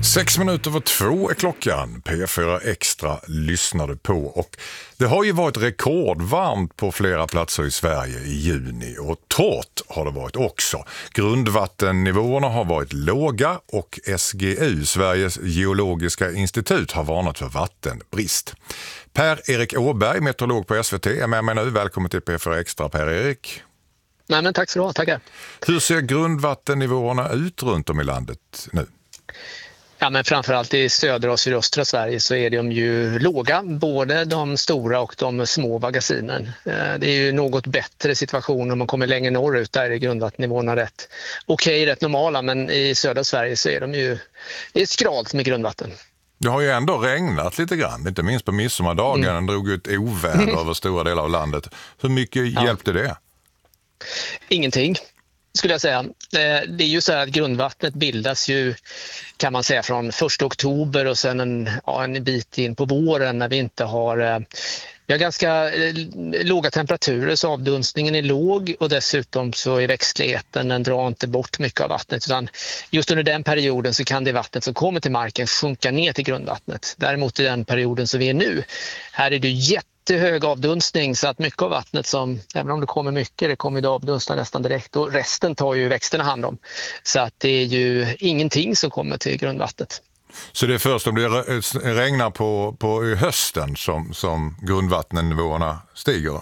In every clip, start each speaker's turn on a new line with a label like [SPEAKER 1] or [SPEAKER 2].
[SPEAKER 1] 2:06 är klockan. P4 Extra lyssnade på, och det har ju varit rekordvarmt på flera platser i Sverige i juni, och torrt har det varit också. Grundvattennivåerna har varit låga och SGU, Sveriges geologiska institut, har varnat för vattenbrist. Per-Erik Åberg, meteorolog på SVT, är med mig nu. Välkommen till P4 Extra, Per-Erik.
[SPEAKER 2] Nej, men tack så du, tackar.
[SPEAKER 1] Hur ser grundvattennivåerna ut runt om i landet nu?
[SPEAKER 2] Ja, men framförallt i södra och sydöstra Sverige så är de ju låga, både de stora och de små magasinen. Det är ju något bättre situation om man kommer längre norrut, där är grundvattennivåerna rätt normala, men i södra Sverige så är det är skralt med grundvatten.
[SPEAKER 1] Det har ju ändå regnat lite grann, inte minst på midsommardagen. Det drog ut oväder över stora delar av landet. Hur mycket hjälpte det?
[SPEAKER 2] Ingenting, skulle jag säga. Det är ju så här att grundvattnet bildas ju, kan man säga, från 1 oktober och sen en bit in på våren när vi inte har... Vi har ganska låga temperaturer, så avdunstningen är låg, och dessutom så är växtligheten, den drar inte bort mycket av vattnet, utan just under den perioden så kan det vattnet som kommer till marken sjunka ner till grundvattnet. Däremot i den perioden som vi är nu, här är det jättehög avdunstning, så att mycket av vattnet, som även om det kommer mycket, det kommer ju avdunsta nästan direkt, och resten tar ju växterna hand om. Så att det är ju ingenting som kommer till grundvattnet.
[SPEAKER 1] Så det är först om det regnar på hösten som grundvattennivåerna stiger?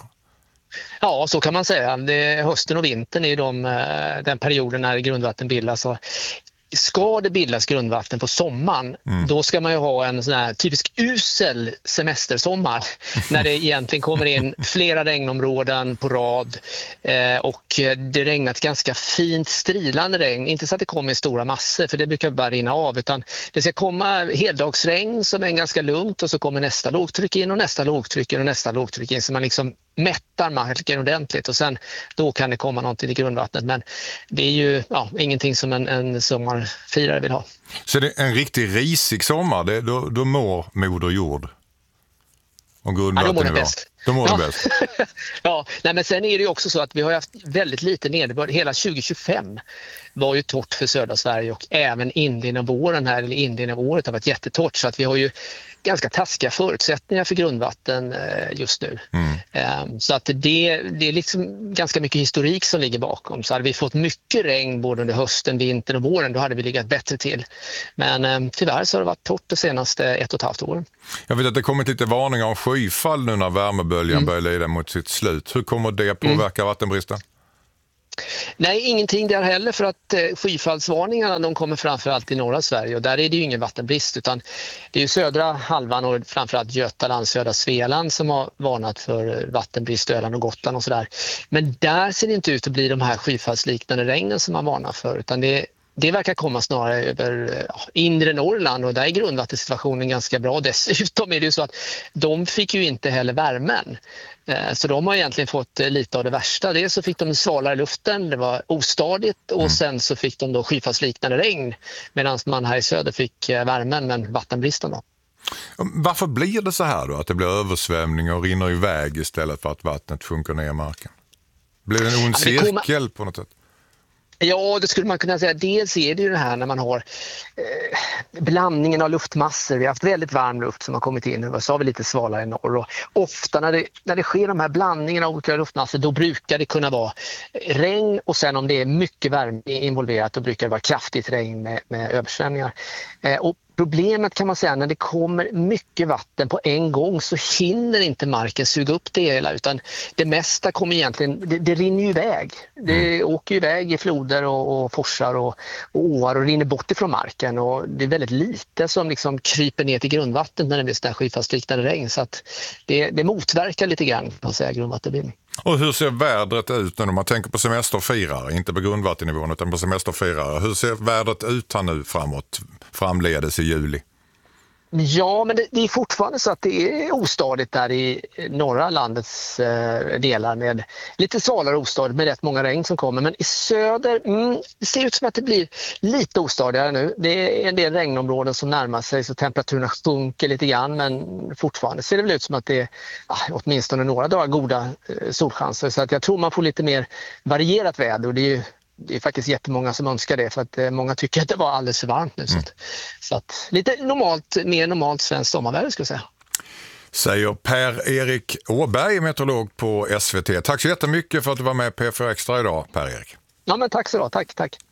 [SPEAKER 2] Ja, så kan man säga. Hösten och vintern är ju den perioden när grundvatten bildas. Ska det bildas grundvatten på sommaren, då ska man ju ha en sån här typisk usel semestersommar när det egentligen kommer in flera regnområden på rad, och det regnar ett ganska fint strilande regn. Inte så att det kommer i stora massor, för det brukar bara rinna av, utan det ska komma heldagsregn som är ganska lugnt, och så kommer nästa lågtryck in och nästa lågtryck in och nästa lågtryck in, så man liksom mättar marken ordentligt, och sen då kan det komma någonting i grundvattnet. Men det är ju ingenting som en sommarfirare vill ha.
[SPEAKER 1] Så det är en riktigt risig sommar, då mår Moder Jord och grundvattennivå? Då mår det bäst.
[SPEAKER 2] Ja, men sen är det ju också så att vi har haft väldigt lite nederbörd. Hela 2025 var ju torrt för södra Sverige, och även inledningen av våren här, eller inledningen av året, har varit jättetorrt, så att vi har ju ganska taskiga förutsättningar för grundvatten just nu. Så att det är liksom ganska mycket historik som ligger bakom. Så hade vi fått mycket regn både under hösten, vintern och våren, då hade vi legat bättre till. Men tyvärr så har det varit torrt de senaste 1,5 åren.
[SPEAKER 1] Jag vet att det kommit lite varningar om skyfall nu när värmeböljan börjar leda mot sitt slut. Hur kommer det påverka vattenbristen?
[SPEAKER 2] Nej, ingenting där heller, för att skyfallsvarningarna, de kommer framförallt i norra Sverige, och där är det ju ingen vattenbrist, utan det är ju södra halvan och framförallt Götaland, södra Svealand som har varnat för vattenbrist, Öland och Gotland och sådär. Men där ser det inte ut att bli de här skyfallsliknande regnen som man varnar för, utan det verkar komma snarare över inre Norrland, och där är grundvattensituationen ganska bra. Dessutom är det ju så att de fick ju inte heller värmen. Så de har egentligen fått lite av det värsta. Dels så fick de svalare luften, det var ostadigt, och sen så fick de då skyfallsliknande regn, medan man här i söder fick värmen men vattenbristen då.
[SPEAKER 1] Varför blir det så här då, att det blir översvämning och rinner iväg istället för att vattnet sjunker ner i marken? Blir det en ond cirkel på något sätt?
[SPEAKER 2] Ja, det skulle man kunna säga. Dels är det ju det här när man har blandningen av luftmassor. Vi har haft väldigt varm luft som har kommit in, och så har vi lite svalare i norr. Och ofta när det sker de här blandningarna av olika luftmassor, då brukar det kunna vara regn, och sen om det är mycket värme involverat, då brukar det vara kraftigt regn med översvämningar. Och problemet, kan man säga, när det kommer mycket vatten på en gång, så hinner inte marken suga upp det hela, utan det mesta kommer egentligen, det rinner ju iväg. Det åker iväg i floder och forsar och åar och rinner bort ifrån marken, och det är väldigt lite som liksom kryper ner till grundvattnet när det blir sådär skyfallsliknande regn, så att det motverkar lite grann, kan man säga, grundvattenbildning.
[SPEAKER 1] Och hur ser vädret ut när man tänker på semesterfirare, inte på grundvattennivån utan på semesterfirare? Hur ser vädret ut här nu framledes i juli?
[SPEAKER 2] Ja, men det är fortfarande så att det är ostadigt där i norra landets delar, med lite svalare ostadigt med rätt många regn som kommer. Men i söder det ser ut som att det blir lite ostadigare nu. Det är en del regnområden som närmar sig, så temperaturerna sjunker lite grann, men fortfarande ser det väl ut som att det är åtminstone några dagar goda solchanser. Så att jag tror man får lite mer varierat väder, och det är ju det är faktiskt jättemånga som önskar det för att många tycker att det var alldeles för varmt nu. Så att lite mer normalt svenskt sommarväder skulle jag säga.
[SPEAKER 1] Säger Per-Erik Åberg, meteorolog på SVT. Tack så jättemycket för att du var med på P4 Extra idag, Per-Erik.
[SPEAKER 2] Ja, men tack så då. Tack.